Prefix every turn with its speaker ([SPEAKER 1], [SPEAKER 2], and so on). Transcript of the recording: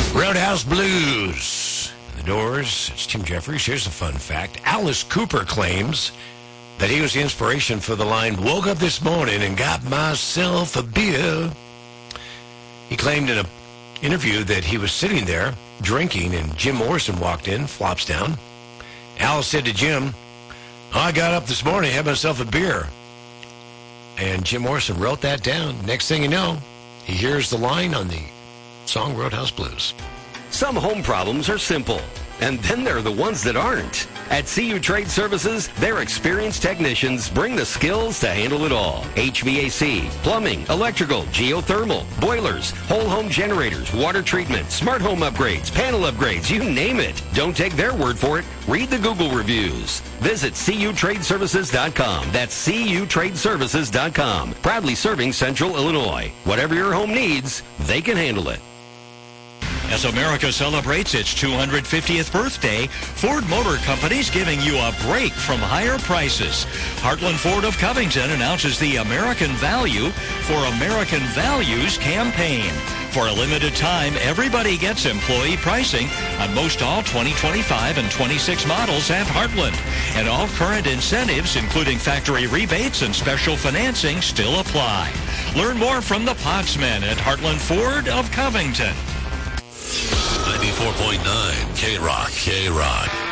[SPEAKER 1] Roadhouse Blues. The Doors. It's Tim Jeffries. Here's a fun fact. Alice Cooper claims that he was the inspiration for the line, "Woke up this morning and got myself a beer." He claimed in an interview that he was sitting there drinking and Jim Morrison walked in, flops down. Alice said to Jim, "I got up this morning, had myself a beer." And Jim Morrison wrote that down. Next thing you know, he hears the line on the song Roadhouse Blues.
[SPEAKER 2] Some home problems are simple, and then there are the ones that aren't. At CU Trade Services, their experienced technicians bring the skills to handle it all. HVAC, plumbing, electrical, geothermal, boilers, whole home generators, water treatment, smart home upgrades, panel upgrades, you name it. Don't take their word for it. Read the Google reviews. Visit CUTradeservices.com. That's CUTradeservices.com. Proudly serving Central Illinois. Whatever your home needs, they can handle it.
[SPEAKER 3] As America celebrates its 250th birthday, Ford Motor Company's giving you a break from higher prices. Heartland Ford of Covington announces the American Value for American Values campaign. For a limited time, everybody gets employee pricing on most all 2025 and 26 models at Heartland. And all current incentives, including factory rebates and special financing, still apply. Learn more from the Potsman at Heartland Ford of Covington.
[SPEAKER 4] 94.9 K-Rock.